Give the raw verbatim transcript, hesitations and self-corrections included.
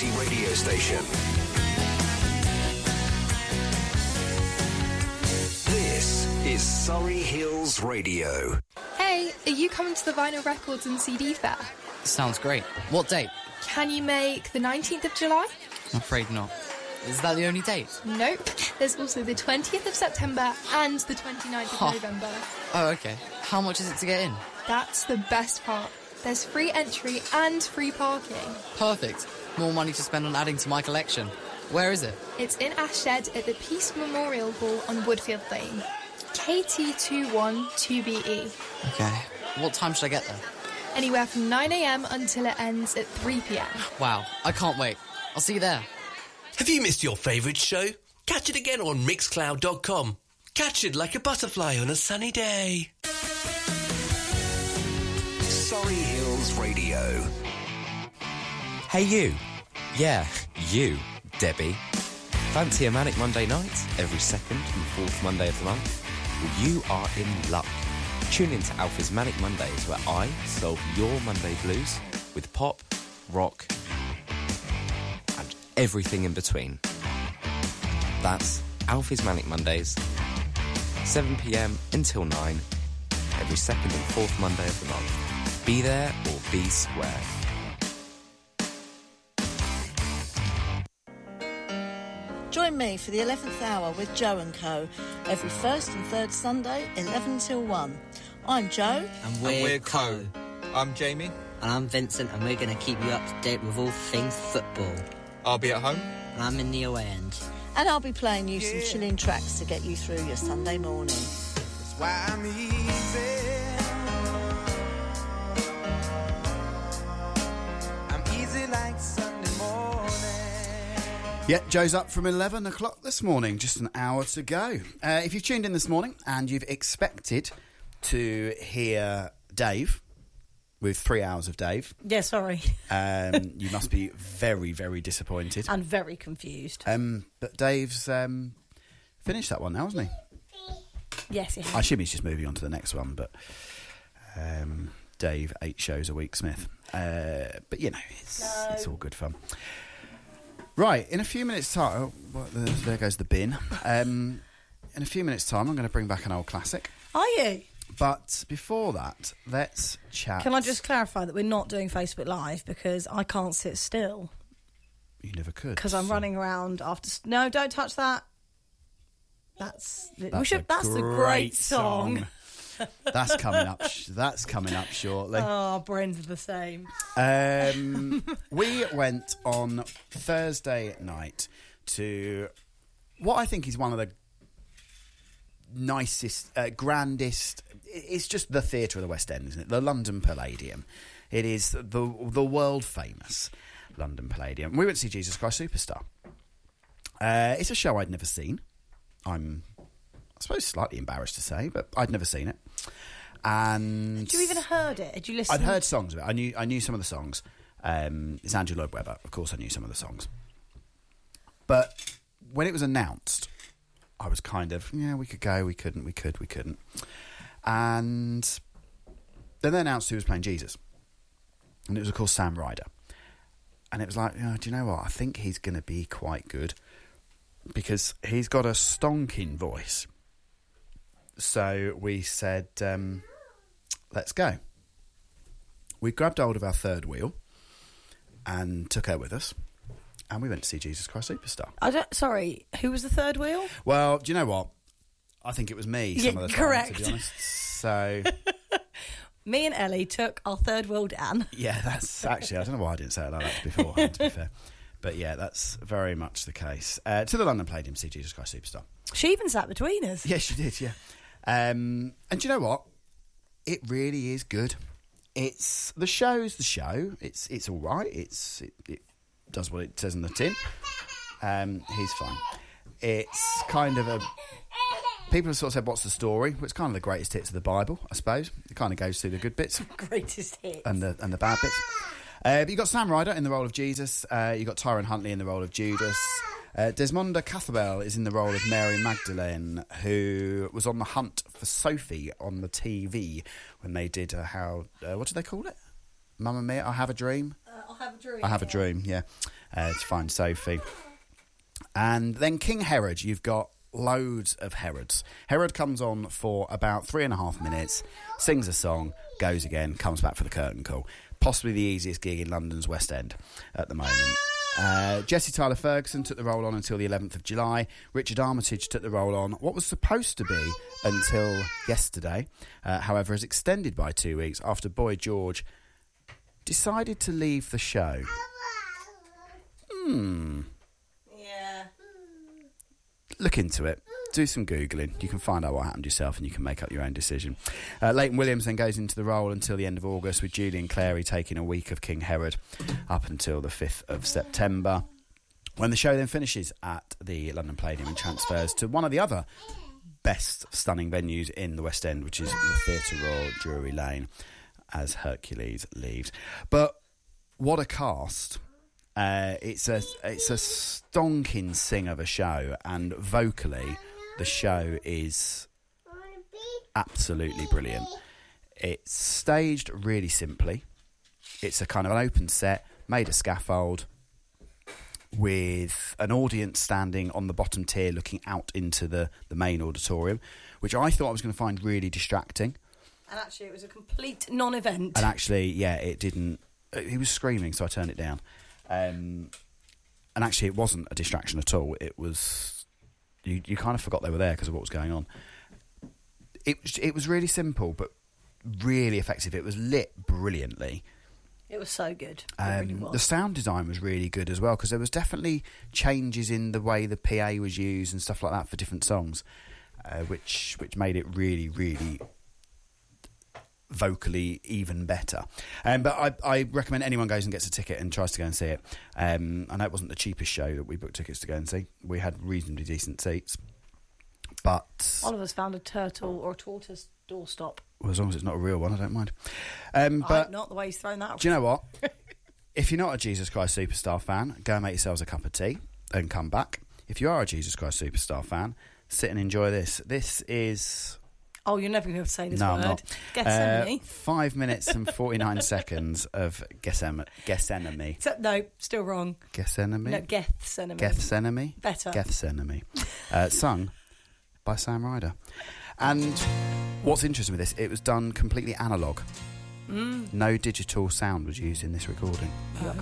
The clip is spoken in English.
community radio station. This is Surrey Hills Radio. Hey, are you coming to the Vinyl Records and C D Fair? Sounds great. What date? Can you make the nineteenth of July? I'm afraid not. Is that the only date? Nope. There's also the twentieth of September and the twenty-ninth of Huh. November. Oh, okay. How much is it to get in? That's the best part. There's free entry and free parking. Perfect. More money to spend on adding to my collection. Where is it? It's in Ashshed at the Peace Memorial Hall on Woodfield Lane. K T two one two B E. Okay. What time should I get there? Anywhere from nine a m until it ends at three p m. Wow, I can't wait. I'll see you there. Have you missed your favourite show? Catch it again on mixcloud dot com. Catch it like a butterfly on a sunny day. Surrey Hills Radio. Hey you. Yeah, you, Debbie. Fancy a Manic Monday night every second and fourth Monday of the month? Well, you are in luck. Tune in to Alfie's Manic Mondays, where I solve your Monday blues with pop, rock, and everything in between. That's Alfie's Manic Mondays, seven p m until nine, every second and fourth Monday of the month. Be there or be square. Join me for the eleventh hour with Joe and Co. every first and third Sunday, eleven till one. I'm Joe. And we're, and we're Co. Co. I'm Jamie. And I'm Vincent, and we're going to keep you up to date with all things football. I'll be at home. And I'm in the away end. And I'll be playing you some chilling tracks to get you through your Sunday morning. That's why I'm easy. I'm easy like Sunday morning. Yeah, Joe's up from eleven o'clock this morning, just an hour to go. Uh, if you've tuned in this morning and you've expected to hear Dave, with three hours of Dave. Yeah, sorry. Um, you must be very, very disappointed. And very confused. Um, but Dave's um, finished that one now, hasn't he? Yes, he has. I assume he's just moving on to the next one, but um, Dave, eight shows a week, Smith. Uh, but, you know, it's, no. it's all good fun. Right, in a few minutes' time... Oh, well, there goes the bin. Um, in a few minutes' time, I'm going to bring back an old classic. Are you? But before that, let's chat. Can I just clarify that we're not doing Facebook Live because I can't sit still. You never could. Because I'm so. running around after... No, don't touch that. That's... That's, we should, a, that's great a great song. song. That's coming up. That's coming up shortly. Oh, brains are the same. Um, we went on Thursday night to what I think is one of the nicest, uh, grandest. It's just the theatre of the West End, isn't it? The London Palladium. It is the the world famous London Palladium. We went to see Jesus Christ Superstar. Uh, it's a show I'd never seen. I'm, I suppose, slightly embarrassed to say, but I'd never seen it. And had you even heard it? Had you listened? I'd heard songs of it. I knew I knew some of the songs. Um, it's Andrew Lloyd Webber. Of course, I knew some of the songs. But when it was announced, I was kind of, yeah, we could go, we couldn't, we could, we couldn't. And then they announced who was playing Jesus. And it was, of course, Sam Ryder. And it was like, oh, do you know what? I think he's going to be quite good because he's got a stonking voice. So we said, um, let's go. We grabbed hold of our third wheel and took her with us. And we went to see Jesus Christ Superstar. I don't, sorry, who was the third wheel? Well, do you know what? I think it was me some yeah, of the correct. time, to be honest. So... Me and Ellie took our third wheel down. Yeah, that's actually... I don't know why I didn't say it like that beforehand, to be fair. But yeah, that's very much the case. Uh, to the London Palladium, see Jesus Christ Superstar. She even sat between us. Yes, she did, yeah. Um, and do you know what? It really is good. It's... The show's the show. It's it's all right. It's... It, it does what it says in the tin. Um, he's fine. It's kind of a... People have sort of said, what's the story? Well, it's kind of the greatest hits of the Bible, I suppose. It kind of goes through the good bits. Greatest hits. And the, and the bad bits. Uh, but you've got Sam Ryder in the role of Jesus. Uh, you've got Tyrone Huntley in the role of Judas. Uh, Desmonda Cathwell is in the role of Mary Magdalene, who was on the hunt for Sophie on the T V when they did uh, how... Uh, what did they call it? Mamma Mia, I Have a Dream? Uh, I Have a Dream. I Have yeah. a Dream, yeah. uh, to find Sophie. And then King Herod, you've got loads of Herods. Herod comes on for about three and a half minutes, sings a song, goes again, comes back for the curtain call. Possibly the easiest gig in London's West End at the moment. Uh, Jesse Tyler Ferguson took the role on until the eleventh of July. Richard Armitage took the role on what was supposed to be until yesterday. Uh, however, is extended by two weeks after Boy George decided to leave the show. Hmm. Yeah. Look into it. Do some Googling. You can find out what happened yourself and you can make up your own decision. Uh, Leighton Williams then goes into the role until the end of August, with Julian Clary taking a week of King Herod up until the fifth of September, when the show then finishes at the London Palladium and transfers to one of the other best stunning venues in the West End, which is the Theatre Royal, Drury Lane, as Hercules leaves. But what a cast. Uh, it's a it's a stonking sing of a show, and vocally the show is absolutely brilliant. It's staged really simply. It's a kind of an open set, made a scaffold, with an audience standing on the bottom tier looking out into the, the main auditorium, which I thought I was going to find really distracting. And actually it was a complete non-event. And actually, yeah, it didn't... He was screaming, so I turned it down. Um, and actually it wasn't a distraction at all. It was... You, you kind of forgot they were there because of what was going on. It, it was really simple, but really effective. It was lit brilliantly. It was so good. It Um, really was. The sound design was really good as well, because there was definitely changes in the way the P A was used and stuff like that for different songs, uh, which which made it really, really vocally even better. Um, but I, I recommend anyone goes and gets a ticket and tries to go and see it. Um, I know it wasn't the cheapest show that we booked tickets to go and see. We had reasonably decent seats, but Oliver's found a turtle or a tortoise doorstop. well, as long as it's not a real one, I don't mind. Um, but I, not the way he's thrown that. do you know what? If you're not a Jesus Christ Superstar fan, go and make yourselves a cup of tea and come back. If you are a Jesus Christ Superstar fan, sit and enjoy this. This is... Oh, you're never going to be able to say this no, word. I'm not. Gethsemane. Uh, five minutes and forty-nine seconds of Gethsemane. Gethsemane. Except, no, still wrong. Gethsemane? No, Gethsemane. Gethsemane? Better. Gethsemane. Uh, sung by Sam Ryder. And what's interesting with this, it was done completely analogue. Mm. No digital sound was used in this recording. Yuck.